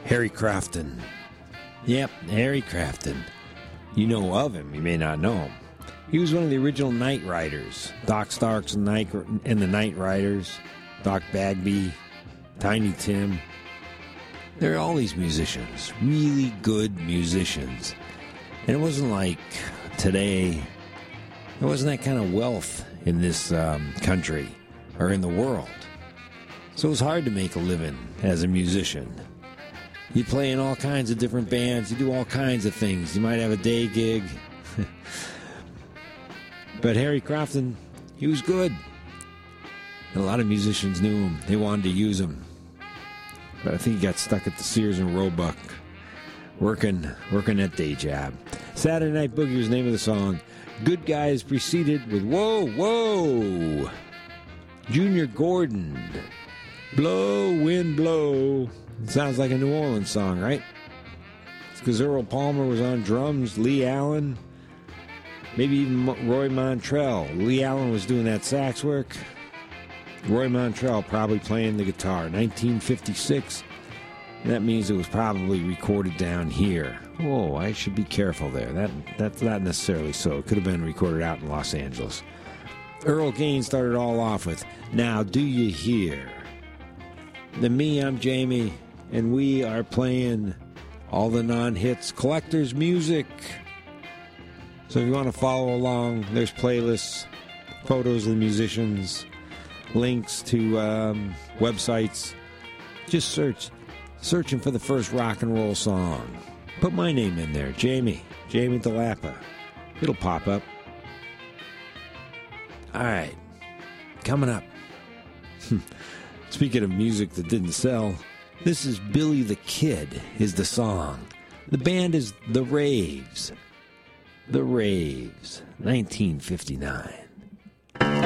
Harry Crafton. Yep, Harry Crafton. You know of him, you may not know him. He was one of the original Night Riders. Doc Starks and the Night Riders, Doc Bagby, Tiny Tim. There are all these musicians, really good musicians. And it wasn't like today, there wasn't that kind of wealth in this country or in the world. So it was hard to make a living as a musician. You play in all kinds of different bands, you do all kinds of things. You might have a day gig. But Harry Crafton, he was good. And a lot of musicians knew him. They wanted to use him. But I think he got stuck at the Sears and Roebuck working that day job. Saturday Night Boogie was the name of the song. Good Guys preceded with Whoa, Whoa. Junior Gordon. Blow, wind, blow. It sounds like a New Orleans song, right? It's because Earl Palmer was on drums, Lee Allen, maybe even Roy Montrell. Lee Allen was doing that sax work. Roy Montrell probably playing the guitar. 1956. That means it was probably recorded down here. Oh, I should be careful there. That's not necessarily so. It could have been recorded out in Los Angeles. Earl Gaines started all off with, Now Do You Hear? Then me, I'm Jamie, and we are playing all the non-hits, collector's music. So if you want to follow along, there's playlists, photos of the musicians, links to websites. Just searching for the first rock and roll song. Put my name in there, Jamie DeLappa. It'll pop up. All right, coming up. Speaking of music that didn't sell, this is Billy the Kid is the song. The band is The Raves. The Raves, 1959.